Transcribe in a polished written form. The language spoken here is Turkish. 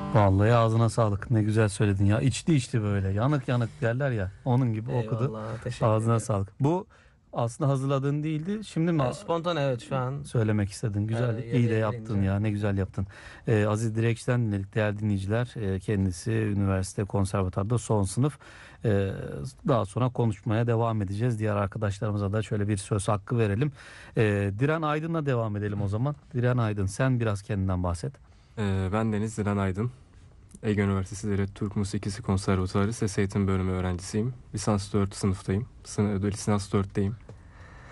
Vallahi ağzına sağlık. Ne güzel söyledin ya. İçti böyle. Yanık yanık derler ya. Onun gibi okudu. Eyvallah, teşekkür Ağzına ederim. sağlık. Bu aslında hazırladığın değildi. Şimdi mi Spontane, evet, şu an söylemek istedin? Güzel, iyi de yere yaptın gelince. ya. Ne güzel yaptın. Aziz Direkç'ten dinledik değerli dinleyiciler. Kendisi üniversite konservatuarda son sınıf. Ee, Daha sonra konuşmaya devam edeceğiz. Diğer arkadaşlarımıza da şöyle bir söz hakkı verelim. Diren Aydın'la devam edelim o zaman. Diren Aydın, sen biraz kendinden bahset. Ben Deniz Dilan Aydın. Ege Üniversitesi Devlet Türk Musikisi Konservatuarı Ses Eğitim Bölümü öğrencisiyim. Lisans 4 sınıftayım. Lisans 4'teyim.